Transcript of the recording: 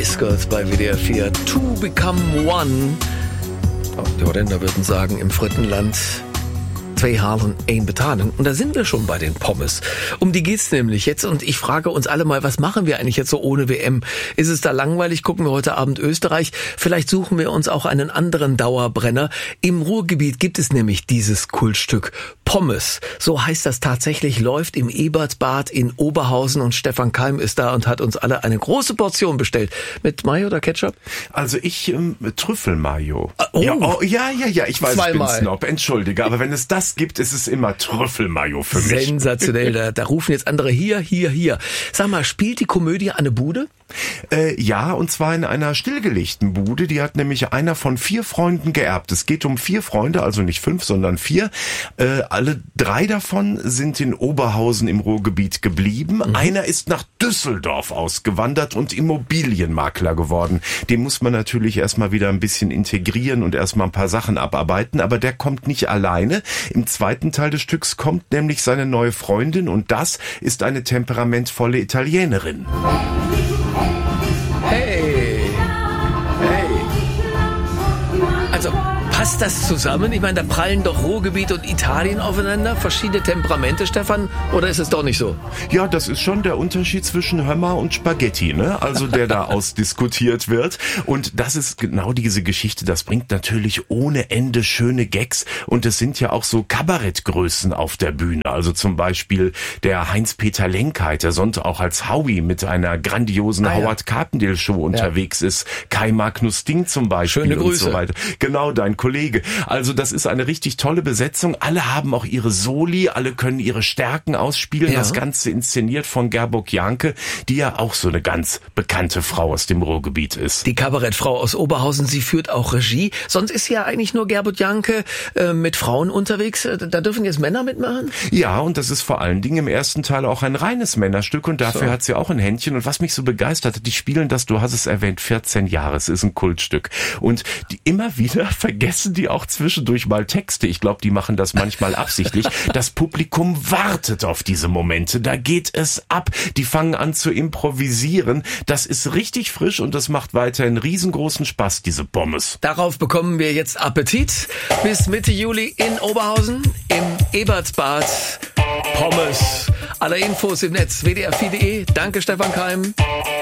Spice Girls bei WDR 4. Two Become One. Die Holländer würden sagen, im Frittenland zwei Halen, ein Betanen. Und da sind wir schon bei den Pommes. Um die geht's nämlich jetzt. Und ich frage uns alle mal, was machen wir eigentlich jetzt so ohne WM? Ist es da langweilig? Gucken wir heute Abend Österreich? Vielleicht suchen wir uns auch einen anderen Dauerbrenner. Im Ruhrgebiet gibt es nämlich dieses Kultstück Pommes. So heißt das tatsächlich, läuft im Ebertsbad in Oberhausen. Und Stefan Keim ist da und hat uns alle eine große Portion bestellt. Mit Mayo oder Ketchup? Also ich Trüffelmayo. Oh. Ja, ich weiß, Zweimal. Ich bin Snob, entschuldige. Aber wenn es das gibt, ist es immer Trüffelmayo für mich. Sensationell, da rufen jetzt andere hier. Sag mal, spielt die Komödie Anne Bude? Ja, und zwar in einer stillgelegten Bude. Die hat nämlich einer von 4 Freunden geerbt. Es geht um 4 Freunde, also nicht 5, sondern 4. Alle 3 davon sind in Oberhausen im Ruhrgebiet geblieben. Einer ist nach Düsseldorf ausgewandert und Immobilienmakler geworden. Den muss man natürlich erstmal wieder ein bisschen integrieren und erstmal ein paar Sachen abarbeiten. Aber der kommt nicht alleine. Im zweiten Teil des Stücks kommt nämlich seine neue Freundin und das ist eine temperamentvolle Italienerin. Hey. Also, passt das zusammen? Ich meine, da prallen doch Ruhrgebiet und Italien aufeinander. Verschiedene Temperamente, Stefan? Oder ist es doch nicht so? Ja, das ist schon der Unterschied zwischen Hummer und Spaghetti, ne? Also der da ausdiskutiert wird. Und das ist genau diese Geschichte. Das bringt natürlich ohne Ende schöne Gags. Und es sind ja auch so Kabarettgrößen auf der Bühne. Also zum Beispiel der Heinz-Peter Lenkheit, der sonst auch als Howie mit einer grandiosen Howard Carpendale Show unterwegs ist. Kai Magnus Ding zum Beispiel. Schöne Grüße. Und so weiter. Genau, dein Kollege. Also das ist eine richtig tolle Besetzung. Alle haben auch ihre Soli, alle können ihre Stärken ausspielen. Ja. Das Ganze inszeniert von Gerburg Janke, die ja auch so eine ganz bekannte Frau aus dem Ruhrgebiet ist. Die Kabarettfrau aus Oberhausen, sie führt auch Regie. Sonst ist ja eigentlich nur Gerburg Janke mit Frauen unterwegs. Da dürfen jetzt Männer mitmachen? Ja, und das ist vor allen Dingen im ersten Teil auch ein reines Männerstück und dafür hat sie auch ein Händchen. Und was mich so begeistert hat, die spielen das, du hast es erwähnt, 14 Jahre. Es ist ein Kultstück. Und die immer wieder vergessen die auch zwischendurch mal Texte. Ich glaube, die machen das manchmal absichtlich. Das Publikum wartet auf diese Momente. Da geht es ab. Die fangen an zu improvisieren. Das ist richtig frisch und das macht weiterhin riesengroßen Spaß, diese Pommes. Darauf bekommen wir jetzt Appetit. Bis Mitte Juli in Oberhausen im Ebertsbad. Pommes. Alle Infos im Netz wdr4.de. Danke, Stefan Keim.